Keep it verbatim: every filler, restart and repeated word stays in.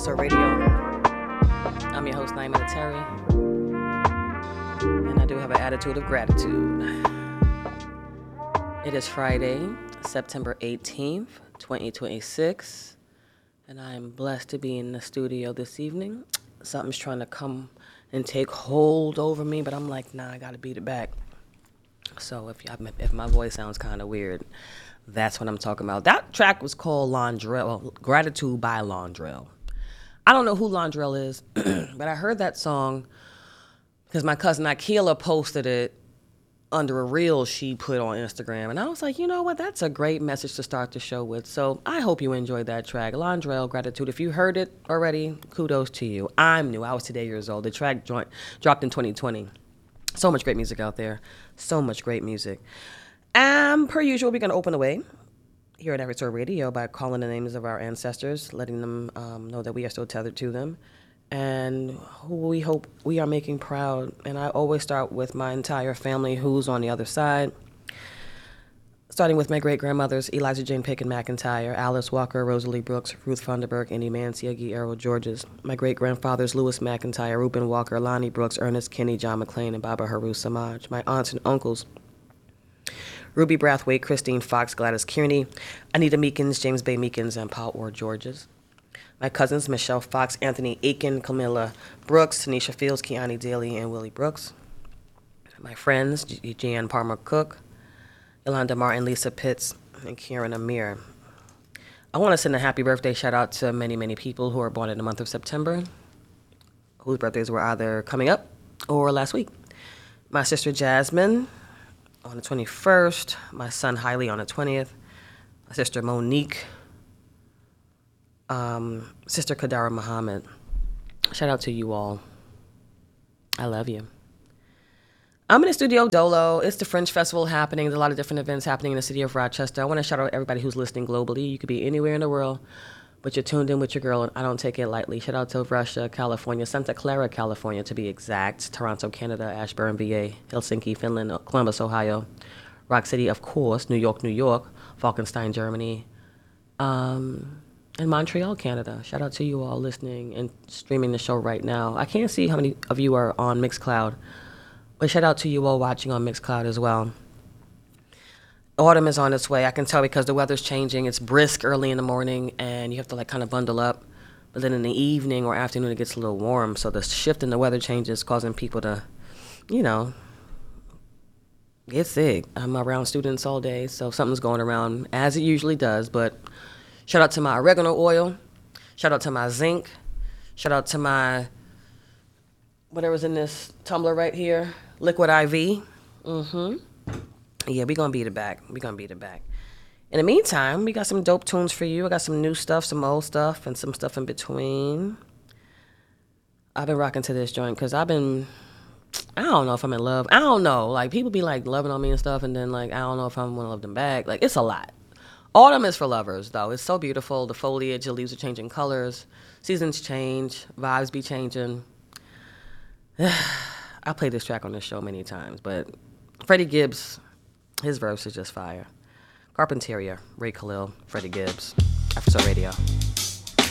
Episode Radio. I'm your host, Naima Terry, and I do have an attitude of gratitude. It is Friday, September eighteenth, twenty twenty-six, and I am blessed to be in the studio this evening. Something's trying to come and take hold over me, but I'm like, nah, I gotta beat it back. So if if my voice sounds kind of weird, that's what I'm talking about. That track was called Londrell, well, Gratitude by Londrell. I don't know who Londrell is, but I heard that song because my cousin Akila posted it under a reel she put on Instagram. And I was like, you know what? That's a great message to start the show with. So I hope you enjoyed that track. Londrell, Gratitude. If you heard it already, kudos to you. I'm new. I was today years old. The track joint, dropped in twenty twenty. So much great music out there. So much great music. Um, per usual, we're going to open the way here at Everett Radio by calling the names of our ancestors, letting them um, know that we are still tethered to them, and who we hope we are making proud. And I always start with my entire family who's on the other side, starting with my great-grandmothers, Eliza Jane Pickett McIntyre, Alice Walker, Rosalie Brooks, Ruth Funderburg, Annie Mancia, Guillermo Georges. My great-grandfathers, Louis McIntyre, Reuben Walker, Lonnie Brooks, Ernest Kinney, John McClain, and Baba Haru Samaj. My aunts and uncles, Ruby Brathwaite, Christine Fox, Gladys Kearney, Anita Meekins, James Bay Meekins, and Paul Orr Georges. My cousins, Michelle Fox, Anthony Aiken, Camilla Brooks, Tanisha Fields, Kiani Daly, and Willie Brooks. My friends, Jeanne Palmer Cook, Yolanda Martin, Lisa Pitts, and Karen Amir. I want to send a happy birthday shout out to many, many people who are born in the month of September, whose birthdays were either coming up or last week. My sister Jasmine on the twenty-first, my son Hailey on the twentieth, my sister Monique, um, sister Kadara Muhammad. Shout out to you all. I love you. I'm in the studio Dolo. It's the Fringe Festival happening. There's a lot of different events happening in the city of Rochester. I want to shout out everybody who's listening globally. You could be anywhere in the world, but you're tuned in with your girl, and I don't take it lightly. Shout out to Russia, California, Santa Clara, California, to be exact, Toronto, Canada, Ashburn, V A, Helsinki, Finland, Columbus, Ohio, Rock City, of course, New York, New York, Falkenstein, Germany, um, and Montreal, Canada. Shout out to you all listening and streaming the show right now. I can't see how many of you are on Mixcloud, but shout out to you all watching on Mixcloud as well. Autumn is on its way. I can tell because the weather's changing. It's brisk early in the morning, and you have to like kind of bundle up. But then in the evening or afternoon, it gets a little warm. So the shift in the weather changes, causing people to, you know, get sick. I'm around students all day, so something's going around, as it usually does. But shout out to my oregano oil. Shout out to my zinc. Shout out to my, whatever's in this tumbler right here, Liquid I V. Mm-hmm. Yeah, we're going to beat it back. We're going to beat it back. In the meantime, we got some dope tunes for you. I got some new stuff, some old stuff, and some stuff in between. I've been rocking to this joint because I've been, I don't know if I'm in love. I don't know. Like, people be, like, loving on me and stuff, and then, like, I don't know if I'm going to love them back. Like, it's a lot. Autumn is for lovers, though. It's so beautiful. The foliage, the leaves are changing colors. Seasons change. Vibes be changing. I played this track on this show many times, but Freddie Gibbs, his verse is just fire. Carpentaria, Ray Khalil, Freddie Gibbs, After Soul Radio.